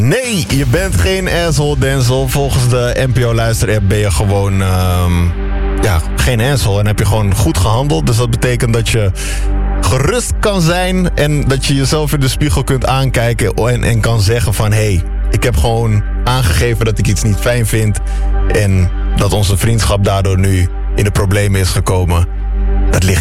Nee, je bent geen asshole, Denzel. Volgens de NPO-luister-app ben je gewoon geen asshole. En heb je gewoon goed gehandeld. Dus dat betekent dat je gerust kan zijn en dat je jezelf in de spiegel kunt aankijken en kan zeggen van hey, ik heb gewoon aangegeven dat ik iets niet fijn vind en dat onze vriendschap daardoor nu in de problemen is gekomen. Dat ligt